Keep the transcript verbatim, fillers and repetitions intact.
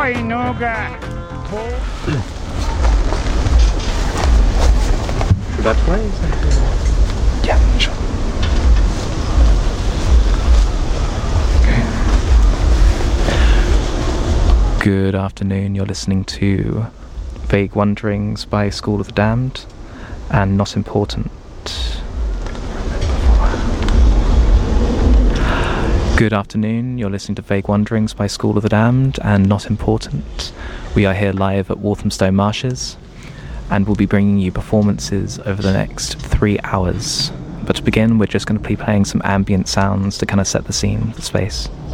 Oi, Noga! Should I play something? Yeah, sure. Okay. Good afternoon, you're listening to Vague Wanderings by School of the Damned, and Not Important. Good afternoon, you're listening to Vague Wanderings by School of the Damned and Not Important. We are here live at Walthamstow Marshes, and we'll be bringing you performances over the next three hours. But to begin, we're just going to be playing some ambient sounds to kind of set the scene of the space.